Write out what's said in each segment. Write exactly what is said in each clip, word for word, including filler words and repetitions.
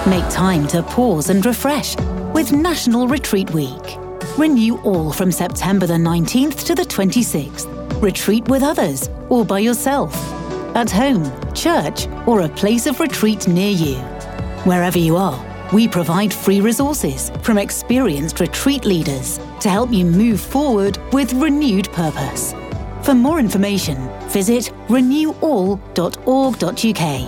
Make time to pause and refresh with National Retreat Week. Renew All from September the nineteenth to the twenty-sixth. Retreat with others or by yourself. At home, church, or a place of retreat near you. Wherever you are, we provide free resources from experienced retreat leaders to help you move forward with renewed purpose. For more information, visit renew all dot org dot U K.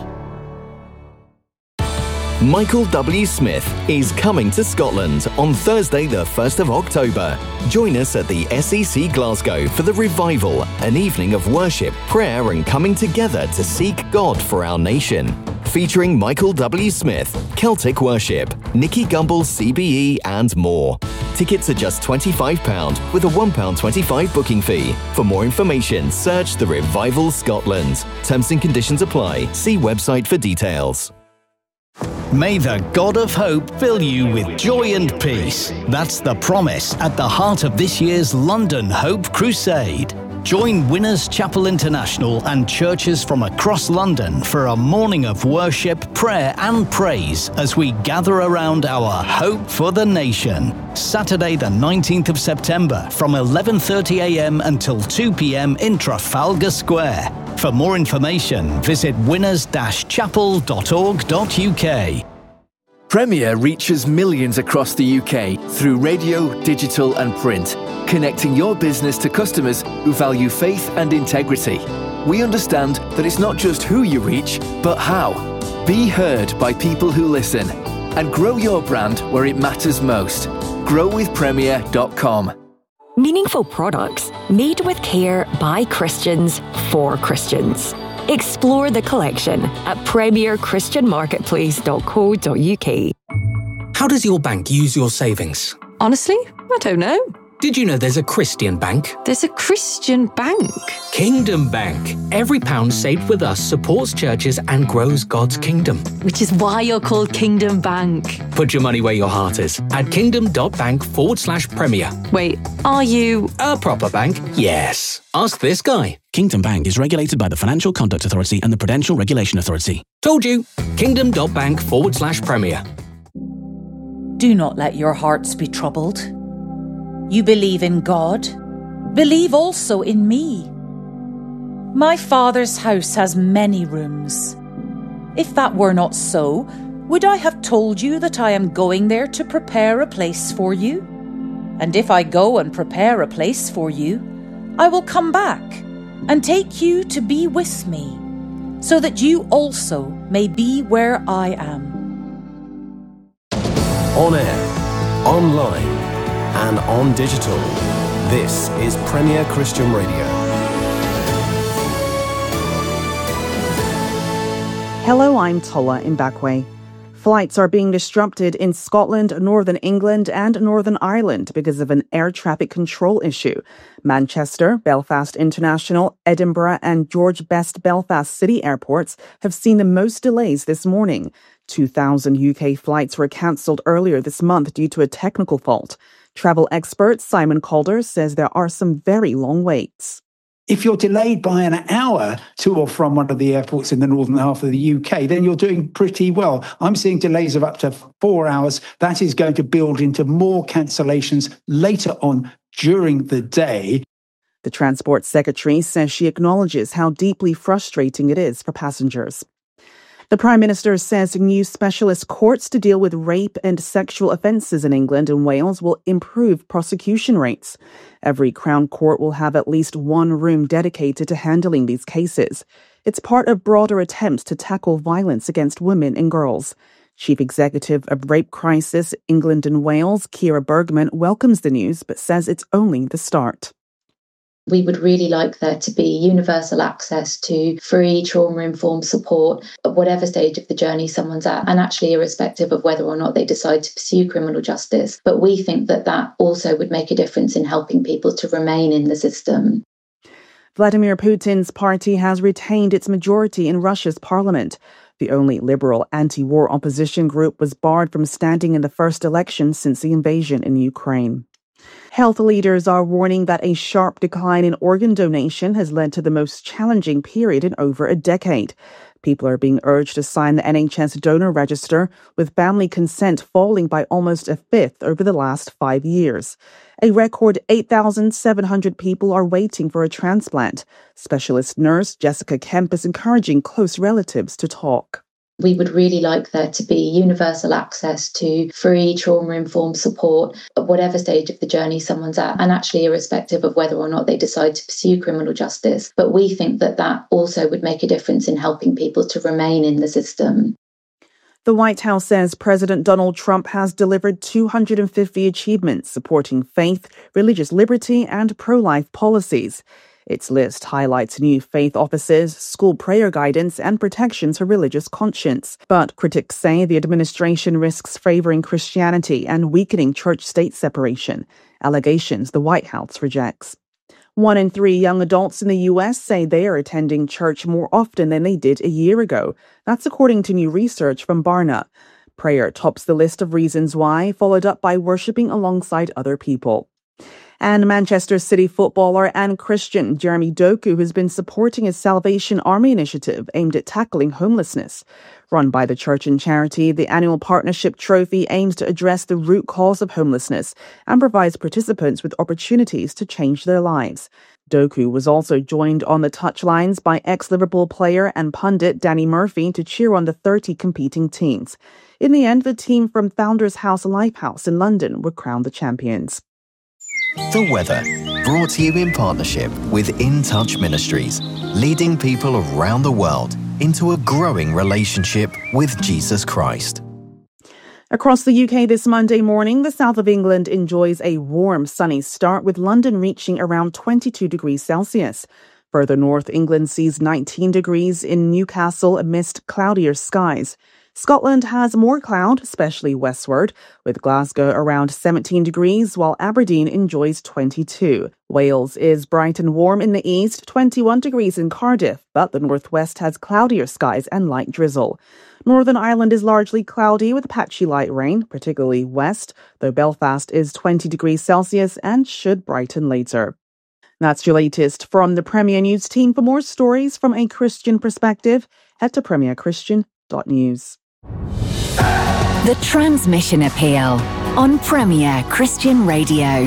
Michael W. Smith is coming to Scotland on Thursday the first of October. Join us at the S E C Glasgow for the Revival, an evening of worship, prayer and coming together to seek God for our nation. Featuring Michael W. Smith, Celtic Worship, Nicky Gumbel C B E and more. Tickets are just twenty-five pounds with a one pound twenty-five booking fee. For more information, search The Revival Scotland. Terms and conditions apply. See website for details. May the God of hope fill you with joy and peace. That's the promise at the heart of this year's London Hope Crusade. Join Winners Chapel International and churches from across London for a morning of worship, prayer and praise as we gather around our hope for the nation. Saturday the nineteenth of September from eleven thirty a m until two p m in Trafalgar Square. For more information, visit winners dash chapel dot org dot U K. Premier reaches millions across the U K through radio, digital and print, connecting your business to customers who value faith and integrity. We understand that it's not just who you reach, but how. Be heard by people who listen and grow your brand where it matters most. grow with premier dot com. Meaningful products made with care by Christians for Christians. Explore the collection at premier christian marketplace dot co dot U K. How does your bank use your savings? Honestly, I don't know. Did you know there's a Christian bank? There's a Christian bank? Kingdom Bank. Every pound saved with us supports churches and grows God's kingdom. Which is why you're called Kingdom Bank. Put your money where your heart is at kingdom.bank forward slash premier. Wait, are you... A proper bank? Yes. Ask this guy. Kingdom Bank is regulated by the Financial Conduct Authority and the Prudential Regulation Authority. Told you. Kingdom.bank forward slash premier. Do not let your hearts be troubled. You believe in God, believe also in me. My Father's house has many rooms. If that were not so, would I have told you that I am going there to prepare a place for you? And if I go and prepare a place for you, I will come back and take you to be with me, so that you also may be where I am. On air, online, and on digital. This is Premier Christian Radio. Hello, I'm Tola Mbakwe. Flights are being disrupted in Scotland, Northern England and Northern Ireland because of an air traffic control issue. Manchester, Belfast International, Edinburgh and George Best Belfast City airports have seen the most delays this morning. two thousand U K flights were cancelled earlier this month due to a technical fault. Travel expert Simon Calder says there are some very long waits. If you're delayed by an hour to or from one of the airports in the northern half of the U K, then you're doing pretty well. I'm seeing delays of up to four hours. That is going to build into more cancellations later on during the day. The Transport Secretary says she acknowledges how deeply frustrating it is for passengers. The Prime Minister says new specialist courts to deal with rape and sexual offences in England and Wales will improve prosecution rates. Every Crown Court will have at least one room dedicated to handling these cases. It's part of broader attempts to tackle violence against women and girls. Chief Executive of Rape Crisis England and Wales, Kira Bergman, welcomes the news but says it's only the start. We would really like there to be universal access to free trauma-informed support at whatever stage of the journey someone's at, and actually irrespective of whether or not they decide to pursue criminal justice. But we think that that also would make a difference in helping people to remain in the system. Vladimir Putin's party has retained its majority in Russia's parliament. The only liberal anti-war opposition group was barred from standing in the first election since the invasion in Ukraine. Health leaders are warning that a sharp decline in organ donation has led to the most challenging period in over a decade. People are being urged to sign the N H S donor register, with family consent falling by almost a fifth over the last five years. A record eight thousand seven hundred people are waiting for a transplant. Specialist nurse Jessica Kemp is encouraging close relatives to talk. We would really like there to be universal access to free trauma-informed support at whatever stage of the journey someone's at, and actually irrespective of whether or not they decide to pursue criminal justice. But we think that that also would make a difference in helping people to remain in the system. The White House says President Donald Trump has delivered two hundred fifty achievements supporting faith, religious liberty, and pro-life policies. Its list highlights new faith offices, school prayer guidance, and protections for religious conscience. But critics say the administration risks favoring Christianity and weakening church-state separation, allegations the White House rejects. One in three young adults in the U S say they are attending church more often than they did a year ago. That's according to new research from Barna. Prayer tops the list of reasons why, followed up by worshipping alongside other people. And Manchester City footballer and Christian Jeremy Doku has been supporting a Salvation Army initiative aimed at tackling homelessness. Run by the church and charity, the annual partnership trophy aims to address the root cause of homelessness and provides participants with opportunities to change their lives. Doku was also joined on the touchlines by ex-Liverpool player and pundit Danny Murphy to cheer on the thirty competing teams. In the end, the team from Founders House Lifehouse in London were crowned the champions. The weather, brought to you in partnership with In Touch Ministries, leading people around the world into a growing relationship with Jesus Christ. Across the U K this Monday morning, the south of England enjoys a warm, sunny start, with London reaching around twenty-two degrees Celsius. Further north, England sees nineteen degrees in Newcastle amidst cloudier skies. Scotland has more cloud, especially westward, with Glasgow around seventeen degrees, while Aberdeen enjoys twenty-two. Wales is bright and warm in the east, twenty-one degrees in Cardiff, but the northwest has cloudier skies and light drizzle. Northern Ireland is largely cloudy with patchy light rain, particularly west, though Belfast is twenty degrees Celsius and should brighten later. That's your latest from the Premier News team. For more stories from a Christian perspective, head to premier christian dot news. The Transmission Appeal on Premier Christian Radio.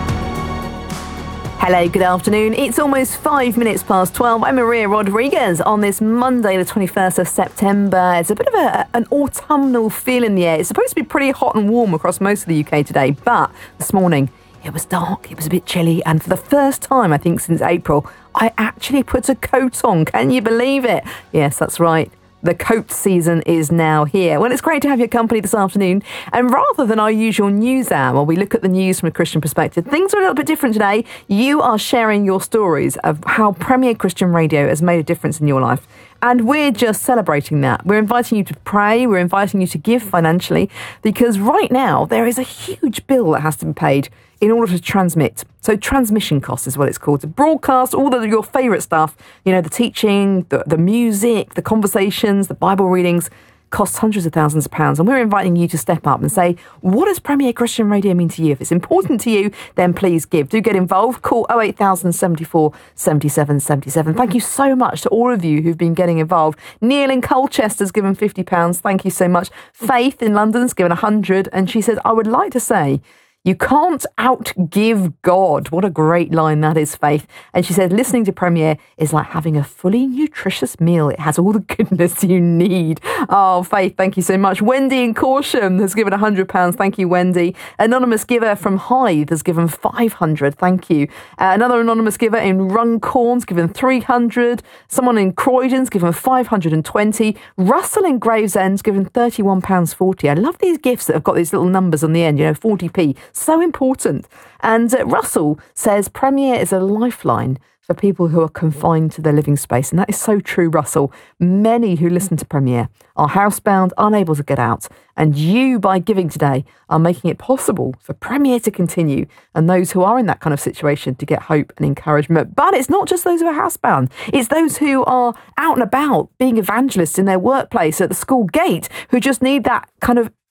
Hello, good afternoon. It's almost five minutes past twelve. I'm Maria Rodriguez on this Monday, the twenty-first of September. It's a bit of a, an autumnal feel in the air. It's supposed to be pretty hot and warm across most of the U K today, but this morning it was dark, it was a bit chilly, and for the first time, I think, since April, I actually put a coat on. Can you believe it? Yes, that's right. The coat season is now here. Well, it's great to have your company this afternoon. And rather than our usual news hour, where we look at the news from a Christian perspective, things are a little bit different today. You are sharing your stories of how Premier Christian Radio has made a difference in your life. And we're just celebrating that. We're inviting you to pray. We're inviting you to give financially, because right now there is a huge bill that has to be paid in order to transmit. So transmission costs is what it's called. To broadcast all of your favourite stuff, you know, the teaching, the, the music, the conversations, the Bible readings, costs hundreds of thousands of pounds. And we're inviting you to step up and say, what does Premier Christian Radio mean to you? If it's important to you, then please give. Do get involved. Call oh eight thousand seventy-four seventy-seven seventy-seven. Thank you so much to all of you who've been getting involved. Neil in Colchester's given fifty pounds. Thank you so much. Faith in London's given one hundred. And she says, I would like to say, you can't outgive God. What a great line that is, Faith. And she said, listening to Premier is like having a fully nutritious meal. It has all the goodness you need. Oh, Faith, thank you so much. Wendy in Corsham has given one hundred pounds. Thank you, Wendy. Anonymous giver from Hythe has given five hundred. Thank you. Uh, another anonymous giver in Runcorn's given three hundred. Someone in Croydon's given five hundred twenty. Russell in Gravesend's given thirty-one pounds forty. I love these gifts that have got these little numbers on the end, you know, forty p. So important. And uh, Russell says Premier is a lifeline for people who are confined to their living space. And that is so true, Russell. Many who listen to Premier are housebound, unable to get out. And you, by giving today, are making it possible for Premier to continue and those who are in that kind of situation to get hope and encouragement. But it's not just those who are housebound. It's those who are out and about being evangelists in their workplace, at the school gate, who just need that kind of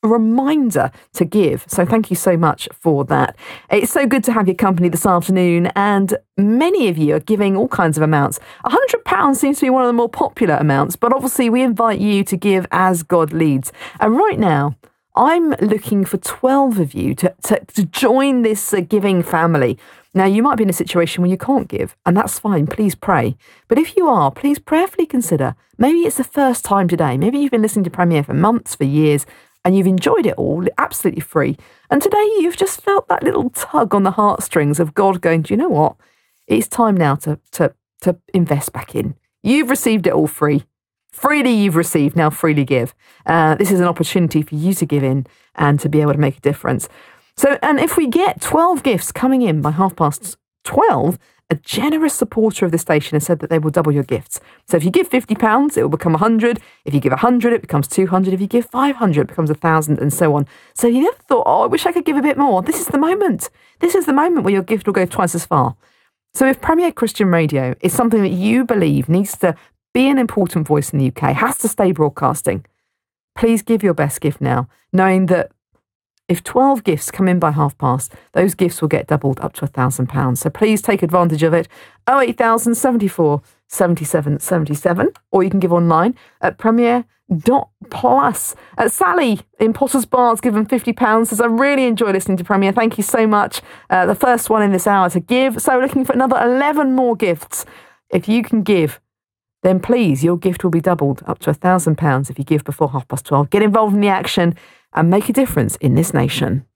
reminder to give. So thank you so much for that. It's so good to have your company this afternoon, and many of you are giving all kinds of amounts. one hundred pounds seems to be one of the more popular amounts, but obviously we invite you to give as God leads. And right now, I'm looking for twelve of you to, to, to join this uh, giving family. Now, you might be in a situation where you can't give, and that's fine. Please pray. But if you are, please prayerfully consider, maybe it's the first time today. Maybe you've been listening to Premier for months, for years, and you've enjoyed it all, absolutely free. And today you've just felt that little tug on the heartstrings of God going, do you know what? It's time now to, to, to invest back in. You've received it all free. Freely you've received, now freely give. Uh, this is an opportunity for you to give in and to be able to make a difference. So, and if we get twelve gifts coming in by half past twelve, a generous supporter of the station has said that they will double your gifts. So if you give fifty pounds, it will become one hundred. If you give one hundred, it becomes two hundred. If you give five hundred, it becomes one thousand, and so on. So you never thought, oh, I wish I could give a bit more. This is the moment. This is the moment where your gift will go twice as far. So if Premier Christian Radio is something that you believe needs to be an important voice in the U K, has to stay broadcasting, please give your best gift now, knowing that if twelve gifts come in by half past, those gifts will get doubled up to one thousand pounds. So please take advantage of it. oh eight thousand seventy-four seventy-seven seventy-seven, or you can give online at premier dot plus. Uh, Sally in Potters Bar has given fifty pounds, says, I really enjoy listening to Premier. Thank you so much. Uh, the first one in this hour to give. So looking for another eleven more gifts. If you can give, then please, your gift will be doubled up to one thousand pounds if you give before half past twelve. Get involved in the action and make a difference in this nation.